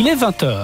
Il est 20h.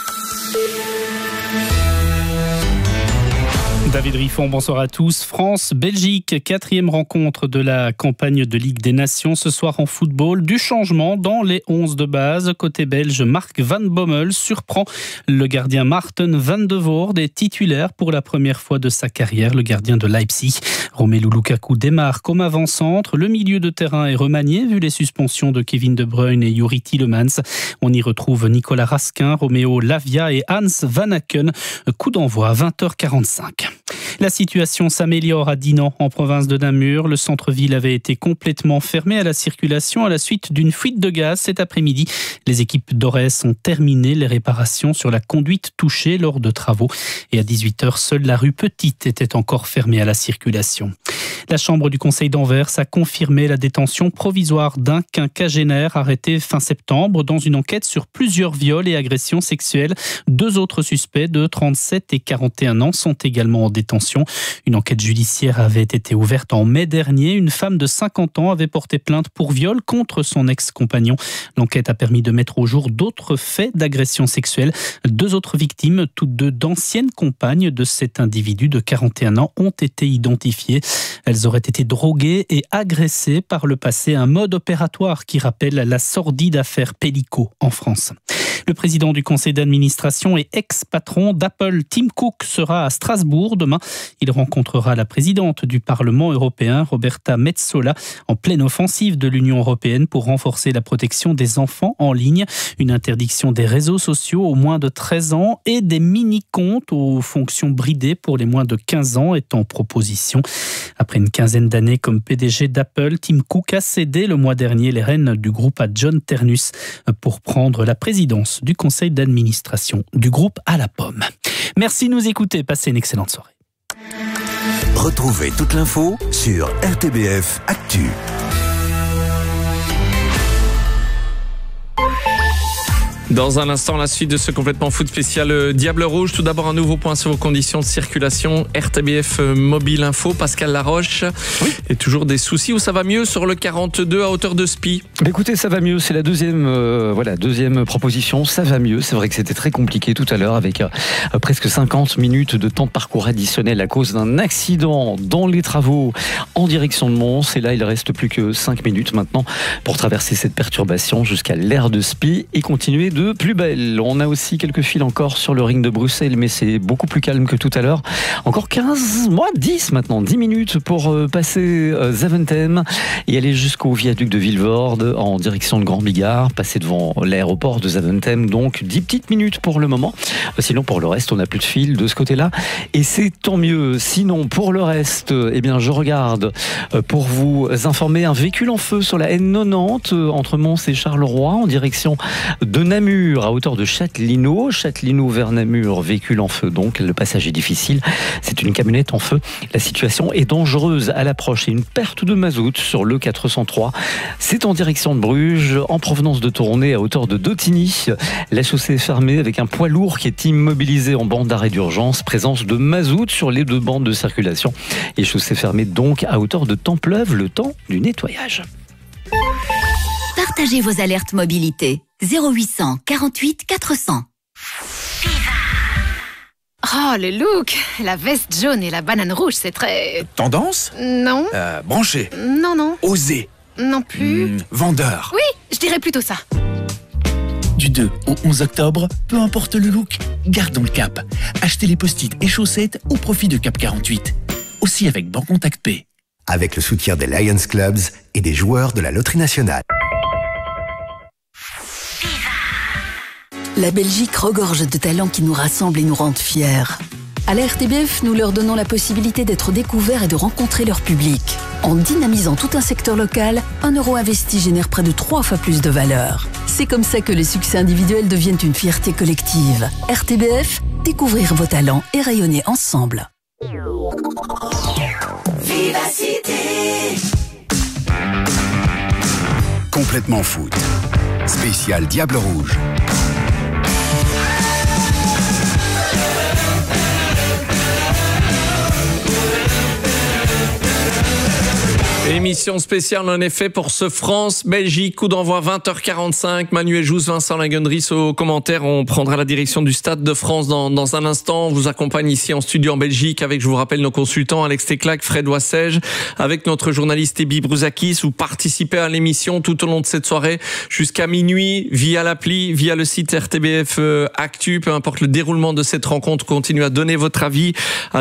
David Riffon, bonsoir à tous. France-Belgique, 4e rencontre de la campagne de Ligue des Nations. Ce soir en football, du changement dans les 11 de base. Côté belge, Mark Van Bommel surprend le gardien Maarten van de Voorde est titulaire pour la première fois de sa carrière. Le gardien de Leipzig, Romelu Lukaku, démarre comme avant-centre. Le milieu de terrain est remanié vu les suspensions de Kevin De Bruyne et Youri Tielemans. On y retrouve Nicolas Raskin, Romeo Lavia et Hans Van Aken. Coup d'envoi à 20h45. La situation s'améliore à Dinant, en province de Namur. Le centre-ville avait été complètement fermé à la circulation à la suite d'une fuite de gaz cet après-midi. Les équipes d'ORES ont terminé les réparations sur la conduite touchée lors de travaux. Et à 18h, seule la rue Petite était encore fermée à la circulation. La Chambre du Conseil d'Anvers a confirmé la détention provisoire d'un quinquagénaire arrêté fin septembre dans une enquête sur plusieurs viols et agressions sexuelles. 2 autres suspects de 37 et 41 ans sont également en détention. Une enquête judiciaire avait été ouverte en mai dernier. Une femme de 50 ans avait porté plainte pour viol contre son ex-compagnon. L'enquête a permis de mettre au jour d'autres faits d'agression sexuelle. 2 autres victimes, toutes 2 d'anciennes compagnes de cet individu de 41 ans, ont été identifiées. Elles auraient été droguées et agressées par le passé, un mode opératoire qui rappelle la sordide affaire Pellico en France. Le président du conseil d'administration et ex-patron d'Apple, Tim Cook, sera à Strasbourg demain. Il rencontrera la présidente du Parlement européen, Roberta Metsola, en pleine offensive de l'Union européenne pour renforcer la protection des enfants en ligne. Une interdiction des réseaux sociaux aux moins de 13 ans et des mini-comptes aux fonctions bridées pour les moins de 15 ans est en proposition. Après une quinzaine d'années comme PDG d'Apple, Tim Cook a cédé le mois dernier les rênes du groupe à John Ternus pour prendre la présidence du conseil d'administration du groupe à la pomme. Merci de nous écouter. Passez une excellente soirée. Retrouvez toute l'info sur RTBF Actu. Dans un instant, la suite de ce complètement foot spécial Diable Rouge. Tout d'abord, un nouveau point sur vos conditions de circulation. RTBF Mobile Info, Pascal Laroche. Oui. Et toujours des soucis où ça va mieux sur le 42 à hauteur de Spie? Écoutez, ça va mieux. C'est la deuxième proposition. Ça va mieux. C'est vrai que c'était très compliqué tout à l'heure avec presque 50 minutes de temps de parcours additionnel à cause d'un accident dans les travaux en direction de Mons. Et là, il ne reste plus que 5 minutes maintenant pour traverser cette perturbation jusqu'à l'aire de Spie et continuer de plus belle. On a aussi quelques fils encore sur le ring de Bruxelles, mais c'est beaucoup plus calme que tout à l'heure. Encore 10 minutes pour passer Zaventem et aller jusqu'au viaduc de Vilvoorde en direction de Grand Bigard, passer devant l'aéroport de Zaventem. Donc 10 petites minutes pour le moment. Sinon, pour le reste, on n'a plus de fil de ce côté-là. Et c'est tant mieux. Sinon, pour le reste, je regarde pour vous informer un véhicule en feu sur la N90 entre Mons et Charleroi en direction de Namur à hauteur de Châtelineau vers Namur, véhicule en feu donc, le passage est difficile, c'est une camionnette en feu, la situation est dangereuse à l'approche et une perte de mazout sur le 403, c'est en direction de Bruges, en provenance de Tournai à hauteur de Dotigny, la chaussée est fermée avec un poids lourd qui est immobilisé en bande d'arrêt d'urgence, présence de mazout sur les 2 bandes de circulation et chaussée fermée donc à hauteur de Templeuve, le temps du nettoyage. Partagez vos alertes mobilité. 0800 48 400. Oh, le look! La veste jaune et la banane rouge, c'est très... Tendance? Non. Branché? Non. Osé? Non plus. Vendeur? Oui, je dirais plutôt ça. Du 2 au 11 octobre, peu importe le look, gardons le cap. Achetez les post-it et chaussettes au profit de Cap 48. Aussi avec Bancontact Pay. Avec le soutien des Lions Clubs et des joueurs de la Loterie Nationale. La Belgique regorge de talents qui nous rassemblent et nous rendent fiers. À la RTBF, nous leur donnons la possibilité d'être découverts et de rencontrer leur public. En dynamisant tout un secteur local, 1 euro investi génère près de 3 fois plus de valeur. C'est comme ça que les succès individuels deviennent une fierté collective. RTBF, découvrir vos talents et rayonner ensemble. Vivacité. Complètement foot. Spécial Diable Rouge. Émission spéciale en effet pour ce France-Belgique, coup d'envoi 20h45, Manuel Jousse, Vincent Lagunris aux commentaires. On prendra la direction du Stade de France dans un instant. On vous accompagne ici en studio en Belgique avec, je vous rappelle, nos consultants Alex Teclac, Fred Wassège, avec notre journaliste Ebi Brouzakis. Vous participez à l'émission tout au long de cette soirée jusqu'à minuit via l'appli, via le site RTBF Actu. Peu importe le déroulement de cette rencontre, continuez à donner votre avis,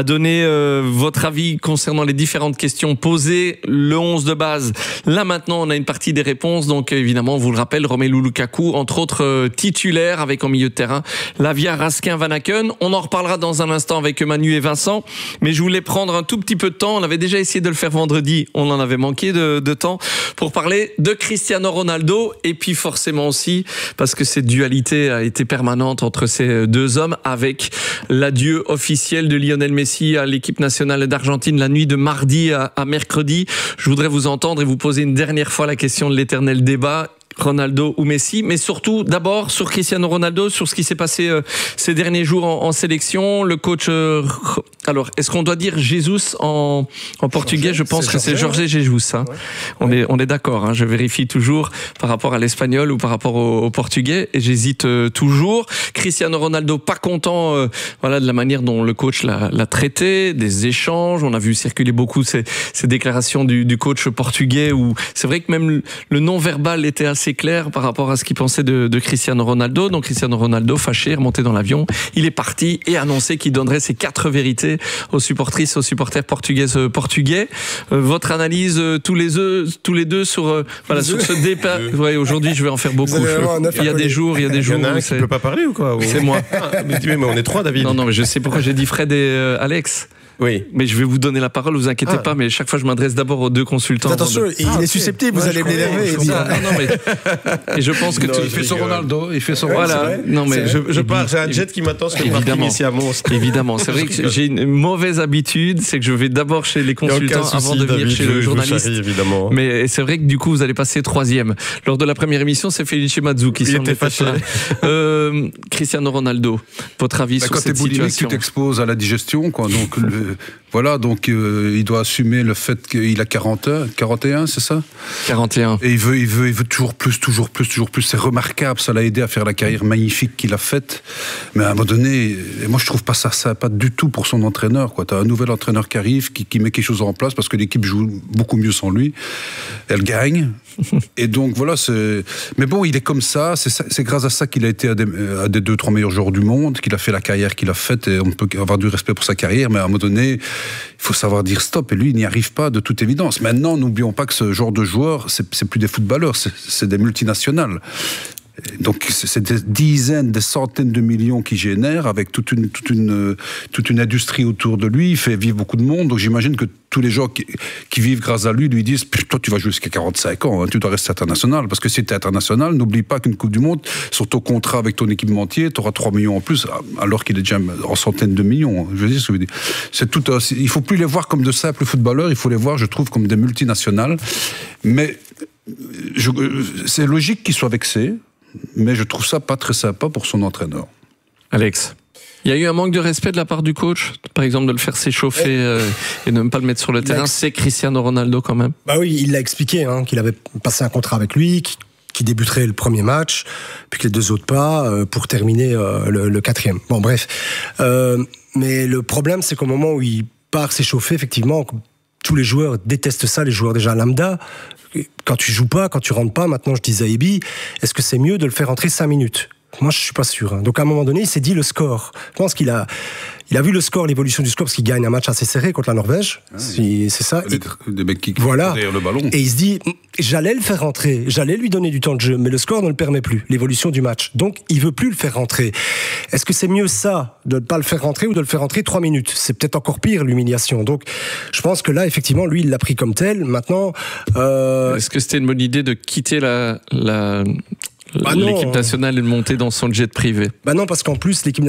concernant les différentes questions posées. Le 11 de base. Là maintenant, on a une partie des réponses. Donc évidemment, on vous le rappelle, Romelu Lukaku, entre autres titulaire, avec en milieu de terrain Lavia, Raskin, Van Aken. On en reparlera dans un instant avec Manu et Vincent. Mais je voulais prendre un tout petit peu de temps. On avait déjà essayé de le faire vendredi. On en avait manqué de temps pour parler de Cristiano Ronaldo. Et puis forcément aussi, parce que cette dualité a été permanente entre ces deux hommes, avec l'adieu officiel de Lionel Messi à l'équipe nationale d'Argentine la nuit de mardi à mercredi. Je voudrais vous entendre et vous poser une dernière fois la question de l'éternel débat. Ronaldo ou Messi, mais surtout d'abord sur Cristiano Ronaldo, sur ce qui s'est passé ces derniers jours en sélection. Le coach, alors est-ce qu'on doit dire Jesus en portugais? Je pense que c'est Jorge Jesus. Hein. Ouais. On est d'accord. Hein. Je vérifie toujours par rapport à l'espagnol ou par rapport au portugais et j'hésite toujours. Cristiano Ronaldo pas content, voilà, de la manière dont le coach l'a traité, des échanges. On a vu circuler beaucoup ces déclarations du coach portugais où c'est vrai que même le non-verbal était assez clair par rapport à ce qu'il pensait de Cristiano Ronaldo. Donc Cristiano Ronaldo, fâché, remonté dans l'avion, il est parti et annoncé qu'il donnerait ses 4 vérités aux supportrices, aux supporters portugais. Votre analyse tous les deux sur sur ce départ. Ouais, aujourd'hui, je vais en faire beaucoup. Il y a des jours. Il y en a un qui peut pas parler ou quoi? C'est moi. Mais on est 3, David. Non, mais je sais pourquoi j'ai dit Fred et Alex. Oui. Mais je vais vous donner la parole, vous inquiétez pas, mais chaque fois je m'adresse d'abord aux deux consultants. Attention, il est susceptible, vous allez m'énerver. Et je pense que il fait son Ronaldo, Voilà. Non, mais je pars, j'ai un jet qui m'attend sur le parking ici à Mons. Évidemment, c'est vrai que j'ai une mauvaise habitude, c'est que je vais d'abord chez les consultants avant de venir chez le journaliste. Évidemment. Mais c'est vrai que du coup, vous allez passer 3e. Lors de la première émission, c'est Felice Mazzu qui s'en est fâché. Cristiano Ronaldo, votre avis sur cette situation? Quand tu t'exposes à la digestion, quoi. Donc voilà, donc il doit assumer le fait qu'il a 41, c'est ça? 41. Et il veut toujours plus. C'est remarquable, ça l'a aidé à faire la carrière magnifique qu'il a faite. Mais à un moment donné, moi je trouve pas ça pas du tout pour son entraîneur, quoi. T'as un nouvel entraîneur qui arrive, qui met quelque chose en place parce que l'équipe joue beaucoup mieux sans lui. Elle gagne. Et donc voilà, mais bon, il est comme ça. C'est grâce à ça qu'il a été à des 2-3 meilleurs joueurs du monde, qu'il a fait la carrière qu'il a faite. Et on peut avoir du respect pour sa carrière, mais à un moment donné, il faut savoir dire stop. Et lui, il n'y arrive pas de toute évidence. Maintenant, n'oublions pas que ce genre de joueurs, c'est plus des footballeurs, c'est des multinationales. Donc c'est des dizaines, des centaines de millions qu'il génère avec toute une industrie autour de lui. Il fait vivre beaucoup de monde. Donc j'imagine que tous les gens qui vivent grâce à lui disent « Toi, tu vas jouer jusqu'à 45 ans, hein, tu dois rester international. » Parce que si tu es international, n'oublie pas qu'une Coupe du Monde, sur ton contrat avec ton équipementier, tu auras 3 millions en plus, alors qu'il est déjà en centaines de millions. Je veux dire ce que je veux dire. Il ne faut plus les voir comme de simples footballeurs, il faut les voir, je trouve, comme des multinationales. Mais c'est logique qu'ils soient vexés. Mais je trouve ça pas très sympa pour son entraîneur. Alex, il y a eu un manque de respect de la part du coach, par exemple de le faire s'échauffer et de ne pas le mettre sur le terrain. C'est Cristiano Ronaldo quand même. Bah oui, il l'a expliqué, hein, qu'il avait passé un contrat avec lui, qui débuterait le premier match, puis que les 2 autres pas, pour terminer le 4e. Bon bref. Mais le problème, c'est qu'au moment où il part s'échauffer, effectivement, tous les joueurs détestent ça, les joueurs déjà lambda. Quand tu joues pas, quand tu rentres pas, maintenant je disais à Ebi, est-ce que c'est mieux de le faire rentrer 5 minutes? Moi, je suis pas sûr. Hein. Donc, à un moment donné, il s'est dit le score. Je pense qu'il a vu le score, l'évolution du score, parce qu'il gagne un match assez serré contre la Norvège. C'est ça. Des mecs qui voilà. derrière le ballon. Et il se dit, j'allais le faire rentrer, j'allais lui donner du temps de jeu, mais le score ne le permet plus, l'évolution du match. Donc, il veut plus le faire rentrer. Est-ce que c'est mieux ça, de ne pas le faire rentrer ou de le faire rentrer 3 minutes? C'est peut-être encore pire, l'humiliation. Donc, je pense que là, effectivement, lui, il l'a pris comme tel. Maintenant... Est-ce que c'était une bonne idée de quitter l'équipe nationale et de monter dans son jet privé? Bah non, parce qu'en plus, l'équipe